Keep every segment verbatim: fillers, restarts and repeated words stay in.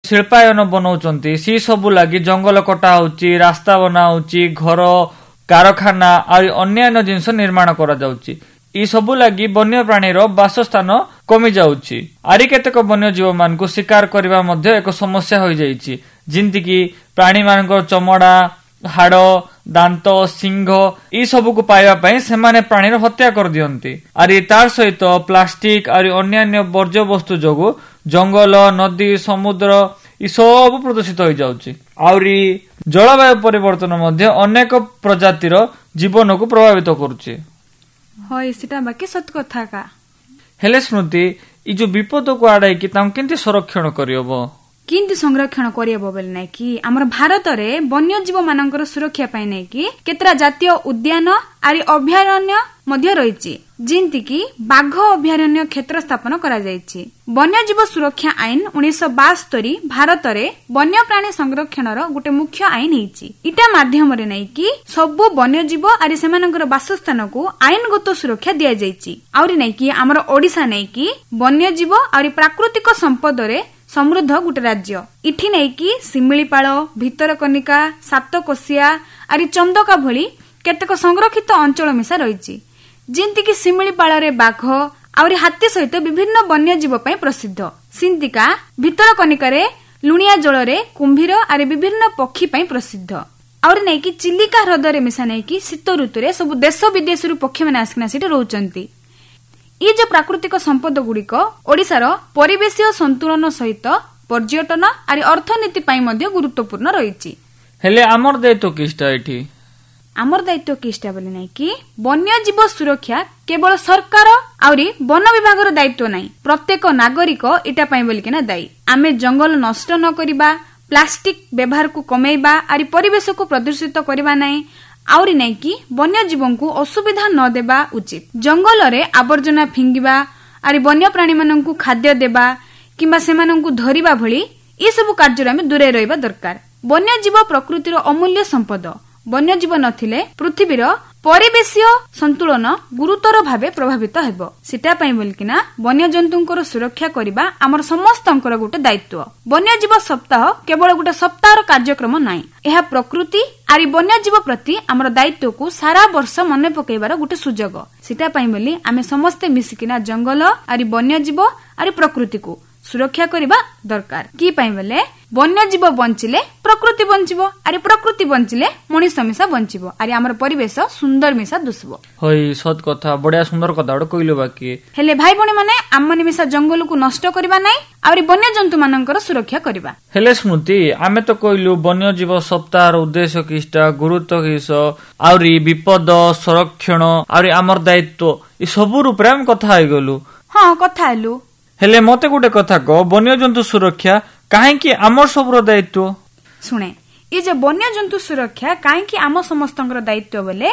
ଶିଳ୍ପାୟନ ବନାଉଛନ୍ତି ସି ସବୁ ଲାଗି ଜଙ୍ଗଲ କଟା ହଉଛି, ରାସ୍ତା ବନା ହଉଛି, ଘର କାରଖାନା ଆଉ ଅନ୍ୟାନ୍ୟ ଜିନିଷ ନିର୍ମାଣ କରାଯାଉଛି। ଇ ସବୁ ଲାଗି ବନ୍ୟପ୍ରାଣୀର ବାସସ୍ଥାନ କମି ଯାଉଛି। ଆରି କେତେକ ବନ୍ୟଜୀବ ମାନଙ୍କୁ ଶିକାର କରିବା ମଧ୍ୟ ଏକ ସମସ୍ୟା ହୋଇଯାଇଛି। ଯେମିତିକି ପ୍ରାଣୀ ମାନଙ୍କର ଚମଡା, ହାଡ, ଦାନ୍ତ, ସିଂହ ଇ ସବୁକୁ ପାଇବା ପାଇଁ ସେମାନେ ପ୍ରାଣୀର ହତ୍ୟା କରିଦିଅନ୍ତି। ଆରି ତାର ସହିତ ପ୍ଲାଷ୍ଟିକ ଆରି ଅନ୍ୟାନ୍ୟ ବର୍ଜ୍ୟବସ୍ତୁ ଯୋଗୁ ଜଙ୍ଗଲ, ନଦୀ, ସମୁଦ୍ର ଇ ସବୁ ପ୍ରଦୂଷିତ ହୋଇଯାଉଛି। ଆହୁରି ଜଳବାୟୁ ପରିବର୍ତ୍ତନ ମଧ୍ୟ ଅନେକ ପ୍ରଜାତିର ଜୀବନକୁ ପ୍ରଭାବିତ କରୁଛି। হয় সেটা বাকি সত কথা কা ହେଲେ ସ୍ମୃତି ଇ ଯୋଉ ବିପଦକୁ ଆଡାଇକି ତାଙ୍କୁ କେମିତି ସଂରକ୍ଷଣ କରିହବ, କେମିତି ସଂରକ୍ଷଣ କରିହେବ ବୋଲି ନାଇଁ କି ଆମର ଭାରତରେ ବନ୍ୟଜୀବ ମାନଙ୍କର ସୁରକ୍ଷା ପାଇଁ ନାଇଁ କି କେତେଟା ଜାତୀୟ ଉଦ୍ୟାନ ଆରି ଅଭୟାରଣ୍ୟ ମଧ୍ୟ ରହିଛି। ଯେମିତିକି ବାଘ ଅଭୟାରଣ୍ୟ କ୍ଷେତ୍ର ସ୍ଥାପନ କରାଯାଇଛି। ବନ୍ୟଜୀବ ସୁରକ୍ଷା ଆଇନ ଉଣେଇଶହ ବାସ୍ତରି ଭାରତରେ ବନ୍ୟପ୍ରାଣୀ ସଂରକ୍ଷଣର ଗୋଟେ ମୁଖ୍ୟ ଆଇନ ହେଇଛି। ଇଟା ମାଧ୍ୟମରେ ନାଇକି ସବୁ ବନ୍ୟଜୀବ ଆରି ସେମାନଙ୍କର ବାସସ୍ଥାନକୁ ଆଇନଗତ ସୁରକ୍ଷା ଦିଆଯାଇଛି। ଆହୁରି ନାଇକି ଆମର ଓଡିଶା ନାଇକି ବନ୍ୟଜୀବ ଆରି ପ୍ରାକୃତିକ ସମ୍ପଦରେ ସମୃଦ୍ଧ ଗୋଟେ ରାଜ୍ୟ। ଇଠି ନେଇକି ଶିମିଳିପାଳ, ଭିତରକନିକା, ସାତକୋଶିଆ ଆରି ଚନ୍ଦକା ଭଳି କେତେକ ସଂରକ୍ଷିତ ଅଞ୍ଚଳ ମିଶା ରହିଛି। ଯେମିତିକି ଶିମିଳିପାଳରେ ବାଘ ଆହୁରି ହାତୀ ସହିତ ବିଭିନ୍ନ ବନ୍ୟଜୀବ ପାଇଁ ପ୍ରସିଦ୍ଧ। ସିନ୍ଦିକା ଭିତରକନିକାରେ ଲୁଣିଆ ଜଳରେ କୁମ୍ଭୀର ଆରି ବିଭିନ୍ନ ପକ୍ଷୀ ପାଇଁ ପ୍ରସିଦ୍ଧ। ଆହୁରି ନେଇକି ଚିଲିକା ହ୍ରଦରେ ମିଶା ନେଇକି ଶୀତ ଋତୁରେ ସବୁ ଦେଶ ବିଦେଶରୁ ପକ୍ଷୀମାନେ ଆସିକିନା ସେଠି ରହୁଛନ୍ତି। এই যে প্রাকৃতিক সম্পদ গুড়িক ওড়িশার পরিবেশীয় সন্তুলন সহিত পর্যটন আর অর্থনীতি পাই মধ্য গুরুত্বপূর্ণ রয়েছে। হেলে আমার দায়িত্ব কিস্টা এটি আমার দায়িত্ব কিস্টা বলে নাই কি বন্যজীব সুরক্ষা কেবল সরকার আউরি বন বিভাগর দায়িত্ব নাই, প্রত্যেক নাগরিক এটা পাই বলিকিনা দায়ী। আমি জঙ্গল নষ্ট ন করিবা, প্লাস্টিক ব্যবহারকু কমাইবা আর পরিবেশকু প্রদূষিত করিবা নাই। ଆହୁରି ନାଇକି ବନ୍ୟଜୀବଙ୍କୁ ଅସୁବିଧା ନ ଦେବା ଉଚିତ। ଜଙ୍ଗଲରେ ଆବର୍ଜନା ଫିଙ୍ଗିବା ଆରି ବନ୍ୟପ୍ରାଣୀ ମାନଙ୍କୁ ଖାଦ୍ୟ ଦେବା କିମ୍ବା ସେମାନଙ୍କୁ ଧରିବା ଭଳି ଏସବୁ କାର୍ଯ୍ୟରୁ ଆମେ ଦୂରେଇ ରହିବା ଦରକାର। ବନ୍ୟଜୀବ ପ୍ରକୃତିର ଅମୂଲ୍ୟ ସମ୍ପଦ। ବନ୍ୟଜୀବ ନଥିଲେ ପୃଥିବୀର ପରିବେଶୀୟ ସନ୍ତୁଳନ ଗୁରୁତର ଭାବେ ପ୍ରଭାବିତ ହେବ। ସେଟା ପାଇଁ ବୋଲିକିନା ବନ୍ୟଜନ୍ତୁଙ୍କର ସୁରକ୍ଷା କରିବା ଆମର ସମସ୍ତଙ୍କର ଗୋଟେ ଦାୟିତ୍ୱ। ବନ୍ୟଜୀବ ସପ୍ତାହ କେବଳ ଗୋଟେ ସପ୍ତାହର କାର୍ଯ୍ୟକ୍ରମ ନାହିଁ, ଏହା ପ୍ରକୃତି ଆରି ବନ୍ୟଜୀବ ପ୍ରତି ଆମର ଦାୟିତ୍ୱକୁ ସାରା ବର୍ଷ ମନେ ପକେଇବାର ଗୋଟେ ସୁଯୋଗ। ସେଟା ପାଇଁ ବୋଲି ଆମେ ସମସ୍ତେ ମିଶିକିନା ଜଙ୍ଗଲ ଆରି ବନ୍ୟଜୀବ ଆରି ପ୍ରକୃତିକୁ ସୁରକ୍ଷା କରିବା ଦରକାର। କି ପାଇଁ ବୋଲେ ବନ୍ୟଜୀବ ବଞ୍ଚିଲେ ପ୍ରକୃତି ବଞ୍ଚିବ, ଆରି ପ୍ରକୃତି ବଞ୍ଚିଲେ ମଣିଷ ମିଶା ବଞ୍ଚିବ, ଆରି ଆମର ପରିବେଶ ସୁନ୍ଦର ମିଶା ଦୁଷିବ। ହଇ ସତ କଥା, ବଢିଆ ସୁନ୍ଦର କଥା ଗୋଟେ କହିଲ। ବାକି ହେଲେ ଭାଇ ଭଉଣୀ ମାନେ ଆମମାନେ ମିଶା ଜଙ୍ଗଲକୁ ନଷ୍ଟ କରିବା ନାହିଁ, ଆହୁରି ବନ୍ୟଜନ୍ତୁ ମାନଙ୍କର ସୁରକ୍ଷା କରିବା। ହେଲେ ସ୍ମୃତି ଆମେ ତ କହିଲୁ ବନ୍ୟଜୀବ ସପ୍ତାହର ଉଦ୍ଦେଶ୍ୟ କିଛିଟା, ଗୁରୁତ୍ୱ କିସ, ଆହୁରି ବିପଦ ସଂରକ୍ଷଣ ଆହୁରି ଆମର ଦାୟିତ୍ୱ ଏ ସବୁ ଉପରେ ଆମେ କଥା ହେଇଗଲୁ। ହଁ କଥା ହେଲୁ। ହେଲେ ମତେ ଗୋଟେ କଥା କହ, ବନ୍ୟଜନ୍ତୁ ସୁରକ୍ଷା କାହିଁକି ଆମର ସବୁର ଦାୟିତ୍ୱ? ଶୁଣେ, ଏ ଯେ ବନ୍ୟଜନ୍ତୁ ସୁରକ୍ଷା କାହିଁକି ଆମ ସମସ୍ତଙ୍କର ଦାୟିତ୍ୱ ବୋଲେ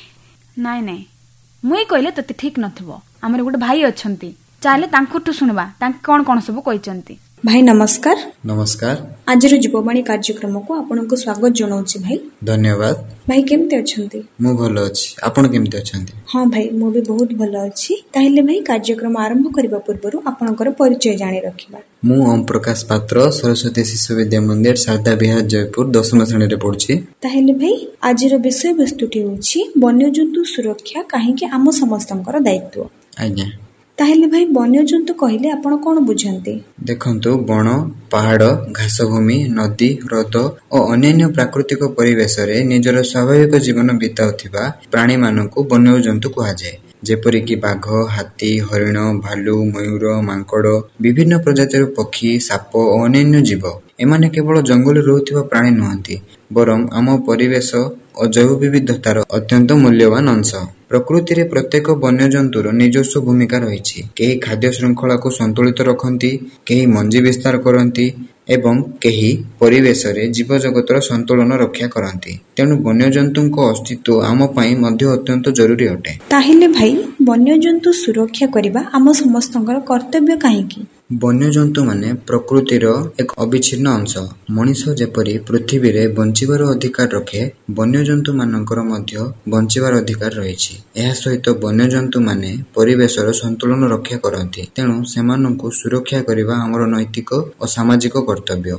ନାଇଁ ନାଇଁ ମୁଇଁ କହିଲେ ତତେ ଠିକ ନଥିବ। ଆମର ଗୋଟେ ଭାଇ ଅଛନ୍ତି, ଚାଲେ ତାଙ୍କଠୁ ଶୁଣିବା ତାଙ୍କ କଣ କଣ ସବୁ କହିଛନ୍ତି। ଭାଇ ନମସ୍କାର। ନମସ୍କାର। ଆଜିର ଯୁବବାଣୀ କାର୍ଯ୍ୟକ୍ରମକୁ ଆପଣଙ୍କୁ ସ୍ୱାଗତ ଜଣାଉଛି ଭାଇ। ଧନ୍ୟବାଦ। ଭାଇ କେମିତି ଅଛନ୍ତି? ମୁଁ ଭଲ ଅଛି, ଆପଣ କେମିତି ଅଛନ୍ତି? ହଁ ଭାଇ, ମୁଁ ବି ବହୁତ ଭଲ ଅଛି। ତାହେଲେ ଭାଇ କାର୍ଯ୍ୟକ୍ରମ ଆରମ୍ଭ କରିବା ପୂର୍ବରୁ ଆପଣଙ୍କର ପରିଚୟ ଜାଣି ରଖିବା। ମୁଁ ଓମ ପ୍ରକାଶ ପାତ୍ର, ସରସ୍ୱତୀ ଶିଶୁ ବିଦ୍ୟା ମନ୍ଦିର, ଶାରଦା ବିହାର, ଜୟପୁର, ଦଶମ ଶ୍ରେଣୀରେ ପଢୁଛି। ତାହେଲେ ଭାଇ ଆଜିର ବିଷୟବସ୍ତୁଟି ହେଉଛି ବନ୍ୟଜନ୍ତୁ ସୁରକ୍ଷା କାହିଁକି ଆମ ସମସ୍ତଙ୍କର ଦାୟିତ୍ୱ। ଆଜ୍ଞା। ତାହେଲେ ଭାଇ ବନ୍ୟଜନ୍ତୁ କହିଲେ ଆପଣ କଣ ବୁଝନ୍ତି? ଦେଖନ୍ତୁ, ବଣ, ପାହାଡ଼, ଘାସଭୂମି, ନଦୀ, ହ୍ରଦ ଓ ଅନ୍ୟାନ୍ୟ ପ୍ରାକୃତିକ ପରିବେଶରେ ନିଜର ସ୍ୱାଭାବିକ ଜୀବନ ବିତାଉଥିବା ପ୍ରାଣୀମାନଙ୍କୁ ବନ୍ୟଜନ୍ତୁ କୁହାଯାଏ। ଯେପରିକି ବାଘ, ହାତୀ, ହରିଣ, ଭାଲୁ, ମୟୂର, ମାଙ୍କଡ, ବିଭିନ୍ନ ପ୍ରଜାତିର ପକ୍ଷୀ, ସାପ ଓ ଅନ୍ୟାନ୍ୟ ଜୀବ। ଏମାନେ କେବଳ ଜଙ୍ଗଲରେ ରହୁଥିବା ପ୍ରାଣୀ ନୁହନ୍ତି, ବରଂ ଆମ ପରିବେଶ ଓ ଜୈବ ବିବିଧତାର ଅତ୍ୟନ୍ତ ମୂଲ୍ୟବାନ ଅଂଶ। ପ୍ରକୃତିରେ ପ୍ରତ୍ୟେକ ବନ୍ୟଜନ୍ତୁର ନିଜସ୍ୱ ଭୂମିକା ରହିଛି। କେହି ଖାଦ୍ୟ ଶୃଙ୍ଖଳାକୁ ସନ୍ତୁଳିତ ରଖନ୍ତି, କେହି ମଞ୍ଜି ବିସ୍ତାର କରନ୍ତି ଏବଂ କେହି ପରିବେଶରେ ଜୀବଜଗତର ସନ୍ତୁଳନ ରକ୍ଷା କରନ୍ତି। ତେଣୁ ବନ୍ୟଜନ୍ତୁଙ୍କ ଅସ୍ତିତ୍ୱ ଆମ ପାଇଁ ମଧ୍ୟ ଅତ୍ୟନ୍ତ ଜରୁରୀ ଅଟେ। ତାହେଲେ ଭାଇ ବନ୍ୟଜନ୍ତୁ ସୁରକ୍ଷା କରିବା ଆମ ସମସ୍ତଙ୍କର କର୍ତ୍ତବ୍ୟ କାହିଁକି? ବନ୍ୟଜନ୍ତୁମାନେ ପ୍ରକୃତିର ଏକ ଅବିଚ୍ଛିନ୍ନ ଅଂଶ। ମଣିଷ ଯେପରି ପୃଥିବୀରେ ବଞ୍ଚିବାର ଅଧିକାର ରଖେ, ବନ୍ୟଜନ୍ତୁମାନଙ୍କର ମଧ୍ୟ ବଞ୍ଚିବାର ଅଧିକାର ରହିଛି। ଏହା ସହିତ ବନ୍ୟଜନ୍ତୁମାନେ ପରିବେଶର ସନ୍ତୁଳନ ରକ୍ଷା କରନ୍ତି। ତେଣୁ ସେମାନଙ୍କୁ ସୁରକ୍ଷା କରିବା ଆମର ନୈତିକ ଓ ସାମାଜିକ କର୍ତ୍ତବ୍ୟ।